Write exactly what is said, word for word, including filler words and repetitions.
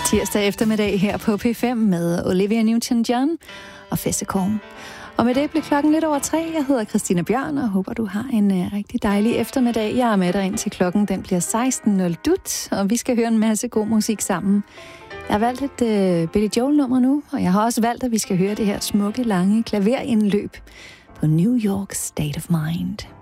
tirsdag eftermiddag her på P fem med Olivia Newton-John og Fessekorn. Og med det bliver klokken lidt over tre. Jeg hedder Christina Bjørn og håber, du har en uh, rigtig dejlig eftermiddag. Jeg er med dig ind til klokken, den bliver seksten nul dut, og vi skal høre en masse god musik sammen. Jeg har valgt et uh, Billy Joel-nummer nu, og jeg har også valgt, at vi skal høre det her smukke, lange klaverindløb på New York State of Mind.